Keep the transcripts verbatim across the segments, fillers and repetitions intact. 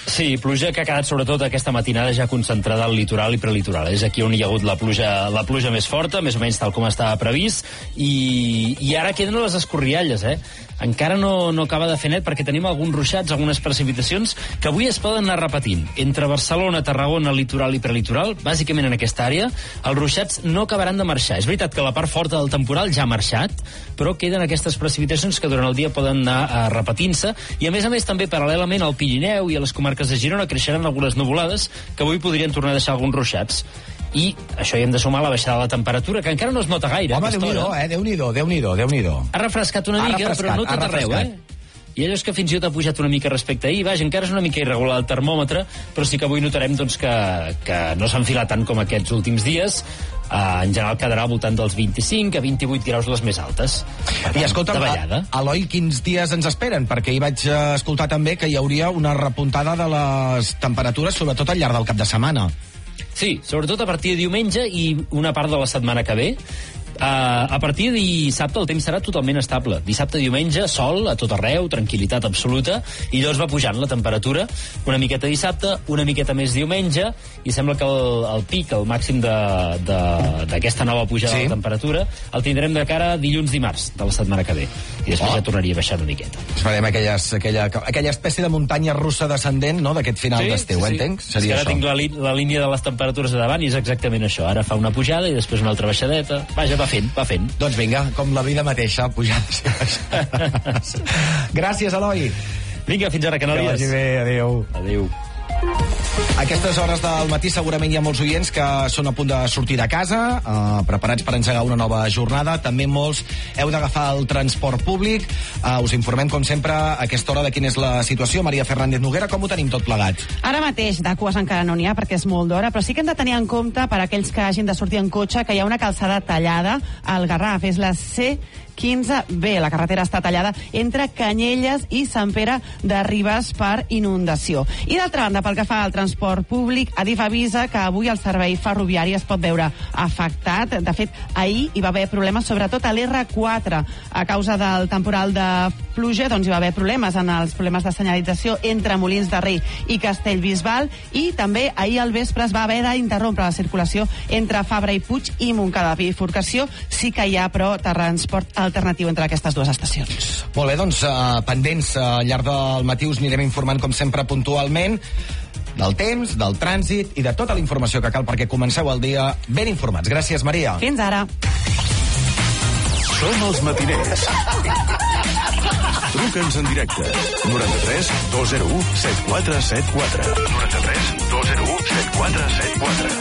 Sí, pluja que ha quedat sobretot aquesta matinada ja concentrada al litoral i prelitoral. És aquí on hi ha hagut la pluja, la pluja més forta, més o menys tal com estava previst, i, i ara queden les escorrialles, eh? Encara no, no acaba de fer net perquè tenim alguns ruixats, algunes precipitacions que avui es poden anar repetint. Entre Barcelona, Tarragona, litoral i prelitoral, bàsicament en aquesta àrea, els ruixats no acabaran de marxar. És veritat que la part forta del temporal ja ha marxat, però queden aquestes precipitacions que durant el dia poden anar uh, repetint-se, i a més a més també paral·lelament al Pirineu i a les comarques de Girona creixeran algunes nuvolades que avui podrien tornar a deixar alguns ruixats. I això hi hem de sumar la baixada de la temperatura, que encara no es nota gaire. Home, Déu-n'hi-do, eh? Déu-n'hi-do, Déu-n'hi-do, Déu-n'hi-do. Ha refrescat una mica, refrescat, però no tot arreu, eh? I allò és que fins i tot ha pujat una mica respecte a ahir. Vaja, encara és una mica irregular el termòmetre, però sí que avui notarem doncs, que, que no s'enfila tant com aquests últims dies. Uh, en general quedarà al voltant dels vint-i-cinc a vint-i-vuit graus les més altes. Per tant, I escolta'm, a, Eloi, quins dies ens esperen? Perquè hi vaig escoltar també que hi hauria una repuntada de les temperatures, sobretot al llarg del cap de setmana. Sí, sobretot a partir de diumenge i una part de la setmana que ve. Uh, a partir de dissabte el temps serà totalment estable. Dissabte i diumenge, sol a tot arreu, tranquil·litat absoluta, i llavors va pujant la temperatura una miqueta dissabte, una miqueta més diumenge, i sembla que el, el pic, el màxim d'aquesta nova pujada sí. de la temperatura, el tindrem de cara dilluns dimarts de la setmana que ve, i després oh. ja tornaria a baixar una miqueta. Farem aquelles, aquella, aquella espècie de muntanya russa descendent, no?, d'aquest final sí, d'estiu, sí, sí. entenc? Seria és que ara això. Tinc la, la línia de les temperatures de davant i és exactament això. Ara fa una pujada i després una altra baixadeta. Vaja, va fent, va fent. Doncs vinga, com la vida mateixa, pujades i baixades. Gràcies, Eloi. Vinga, fins ara, Canàries. Que vagi bé, adéu. Adéu. A aquestes hores del matí segurament hi ha molts oients que són a punt de sortir de casa, eh, preparats per engegar una nova jornada. També molts heu d'agafar el transport públic. Eh, us informem, com sempre, a aquesta hora de quina és la situació. Maria Fernández Noguera, com ho tenim tot plegat? Ara mateix, de cues encara no n'hi ha perquè és molt d'hora, però sí que hem de tenir en compte per aquells que hagin de sortir en cotxe que hi ha una calçada tallada al Garraf. És la C quinze B. La carretera està tallada entre Canyelles i Sant Pere de Ribes per inundació. I d'altra banda, pel que fa al transport públic, Adif avisa que avui el servei ferroviari es pot veure afectat. De fet, ahir hi va haver problemes, sobretot a l'R quatre. A causa del temporal de pluja, doncs hi va haver problemes en els problemes de senyalització entre Molins de Rei i Castellbisbal, i també ahir al vespre es va haver d'interrompre la circulació entre Fabra i Puig i Montcada. Bifurcació sí que hi ha, però transport alternatiu entre aquestes dues estacions. Molt bé, doncs uh, pendents uh, al llarg del matí us anirem informant com sempre puntualment del temps, del trànsit i de tota la informació que cal perquè comenceu el dia ben informats. Gràcies, Maria. Fins ara. Som els matiners. Truca'ns en directe. noranta-tres dos zero u set quatre set quatre. noranta-tres dos zero u set quatre set quatre.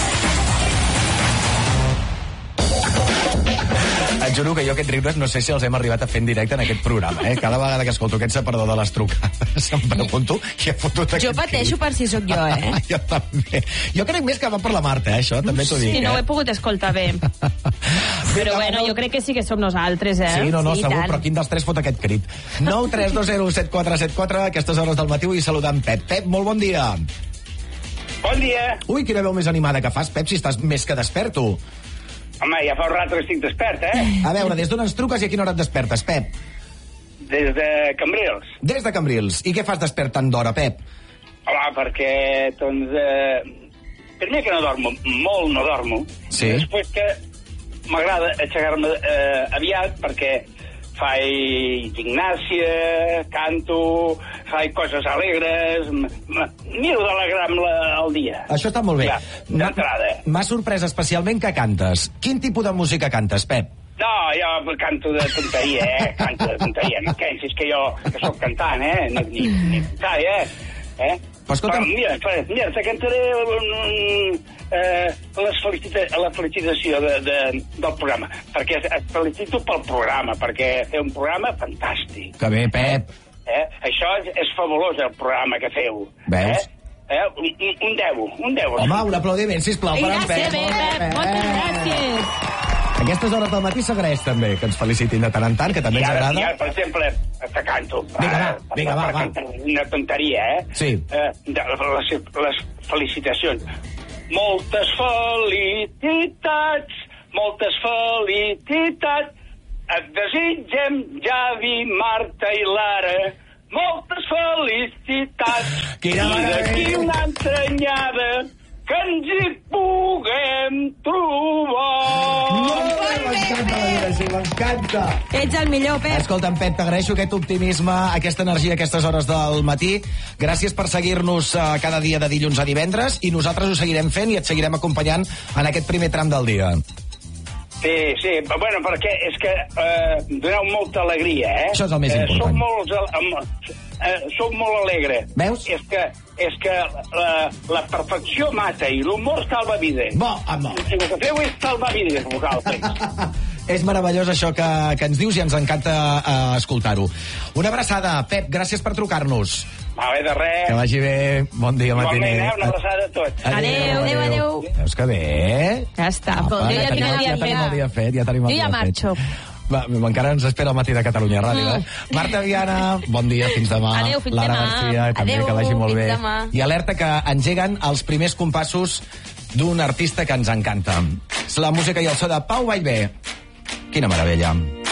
Et juro que jo aquests riures no sé si els hem arribat a fer en directe en aquest programa, eh? Cada vegada que escolto aquest separador de les trucades em pregunto qui ha fotut aquest Jo pateixo per si sóc jo, eh? Jo també. Jo crec més que va per la Marta, eh, això, també t'ho dic. Sí, no ho eh? he pogut escoltar bé. Però bueno, jo crec que sí que som nosaltres, eh? Sí, no, no, sí, segur, tant. però quin dels tres fot aquest crit? nou tres dos zero set quatre set quatre, a aquestes hores del matí, i saludar en Pep. Pep, molt bon dia. Bon dia. Ui, quina veu més animada que fas, Pep, si estàs més que desperto. Home, ja fa un rato que estic despert, eh? A veure, des d'on ens truques i a quina hora et despertes, Pep? Des de Cambrils. Des de Cambrils. I què fas despert tant d'hora, Pep? Home, perquè, doncs, eh, primer que no dormo, molt no dormo. Sí. Després que m'agrada aixecar-me eh, aviat perquè faig gimnàsia, canto, faig coses alegres, miro d'alegrar-me el dia. Això està molt bé. Ja, d'entrada. M'ha sorprès especialment que cantes. Quin tipus de música cantes, Pep? No, jo canto de tonteria, eh? Canto de tonteria. No pensis que jo que soc cantant, eh? Ni, ni, ni cantar, eh? eh? Però escolta... Però, mira, mira, te cantaré um, eh, les felicita la felicitació de, de, del programa, perquè et felicito pel programa, perquè feu un programa fantàstic. Que bé, Pep. Eh? Això és, és fabulós, el programa que feu. Veus? Eh? Eh? Un, un deu, un deu. Home, un aplaudiment, sisplau, per en Pep. Gràcies, Pep, moltes gràcies. A aquestes hores del matí s'agraeix també que ens felicitin de tant en tant, que també I ens ara, agrada. I ara, per exemple, te canto. Vinga, va, eh, vinga, va, va. Una tonteria, eh? Sí. Eh, de, les, les felicitacions. Moltes felicitats, moltes felicitats. Et desitgem, Javi, Marta i Lara, moltes felicitats. Quina I d'aquí meravella. una entranyada que ens hi puguem trobar. M'encanta la vida així, m'encanta. Ets el millor, Pep. Escolta'm, Pep, t'agraeixo aquest optimisme, aquesta energia a aquestes hores del matí. Gràcies per seguir-nos uh, cada dia de dilluns a divendres i nosaltres ho seguirem fent i et seguirem acompanyant en aquest primer tram del dia. Sí, sí, bueno, perquè és que eh, doneu molta alegria, eh? Això és el més important. Eh, soc molt, eh, eh, soc molt alegre. Veus? És que, és que la, la perfecció mata i l'humor salva vides. Bo, home. I el que feu és salvar vides, vosaltres. És meravellós això que, que ens dius i ens encanta uh, escoltar-ho. Una abraçada, Pep, gràcies per trucar-nos. Va bé, de res. Que vagi bé, bon dia, matiner. Igualment, eh? Una abraçada a tots. Adéu, adéu, adéu. Veus que bé? Ja està. Apa, Jo ja tenim, tinc el dia ja tenim el fet. dia fet, ja tenim el Jo ja dia marxo. fet. Va, encara ens espera el matí de Catalunya Ràdio, eh? Marta Viana, bon dia, fins demà. Adéu, fins Lara demà. Garcia, també, Adéu, que vagi molt fins bé. demà. I alerta que engeguen els primers compassos d'un artista que ens encanta. És la música i el so de Pau Vallvé. Quina meravella.